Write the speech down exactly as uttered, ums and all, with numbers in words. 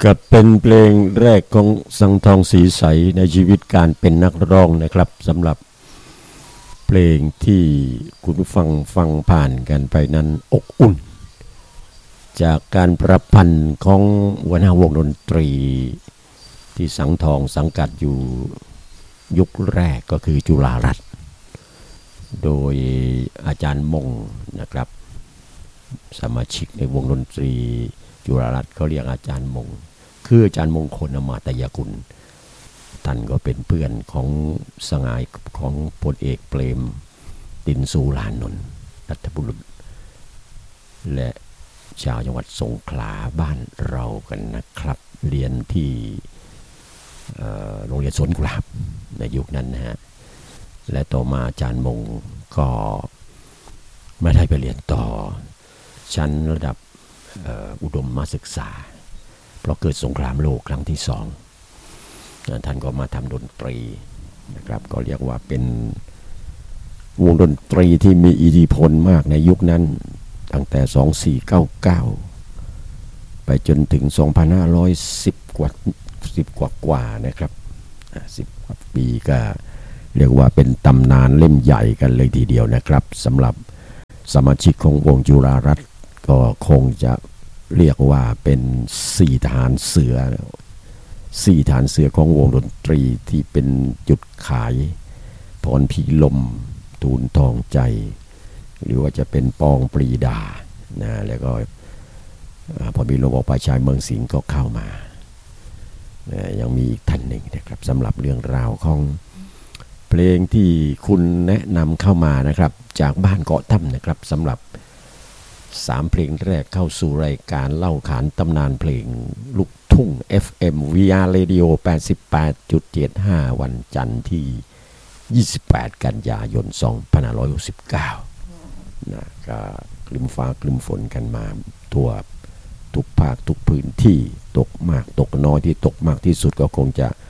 กับเป็นเพลงแรกของสังทองสีใสในชีวิตการเป็นนักร้องนะครับสำหรับเพลงที่คุณผู้ฟังฟังผ่านกันไปนั้นอกอุ่นจากการประพันธ์ของหัวหน้าวงดนตรีที่สังทองสังกัดอยู่ยุคแรกก็คือจุฬารัตน์โดยอาจารย์มงนะครับสมาชิกในวงดนตรีจุฬารัตน์เขาเรียกอาจารย์มงคืออาจารย์มงคลอมาตยกุลท่านก็เป็นเพื่อนของสงายของพลเอกเปรมตินสุรานนท์รัฐบุรุษและชาวจังหวัดสงขลาบ้านเรากันนะครับเรียนที่โรงเรียนสวนกุหลาบในยุคนั้นนะฮะและต่อมาอาจารย์มงก็ไม่ได้ไปเรียนต่อชั้นระดับอุดมศึกษาเพราะเกิดสงครามโลกครั้งที่สองท่านก็มาทำดนตรีนะครับก็เรียกว่าเป็นวงดนตรีที่มีอิทธิพลมากในยุคนั้นตั้งแต่สองพันสี่ร้อยเก้าสิบเก้าไปจนถึงสองพันห้าร้อยสิบกว่าสิบกว่ากว่านะครับสิบกว่าปีก็เรียกว่าเป็นตำนานเล่มใหญ่กันเลยทีเดียวนะครับสำหรับสมาชิกของวงจุฬารัตน์ก็คงจะเรียกว่าเป็นสี่ฐานเสือสี่ฐานเสือของวงดนตรีที่เป็นจุดขายพรพีลมทูลทองใจหรือว่าจะเป็นปองปรีดานะแล้วก็พอมีลมออกไปชายเมืองสิงห์ก็เข้ามานะยังมีอีกท่านหนึ่งนะครับสำหรับเรื่องราวของเพลงที่คุณแนะนำเข้ามานะครับจากบ้านเกาะถ้ำนะครับสำหรับสามเพลงแรกเข้าสู่รายการเล่าขานตำนานเพลงลูกทุ่ง เอฟ เอ็ม วี อาร์ Radio แปดสิบแปดจุดเจ็ดห้า วันจันทร์ที่ยี่สิบแปดกันยายนสองพันห้าร้อยหกสิบเก้านะก็คลึ้มฟ้าคลึ้มฝนกันมาทั่วทุกภาคทุกพื้นที่ตกมากตกน้อยที่ตกมากที่สุดก็คงจะ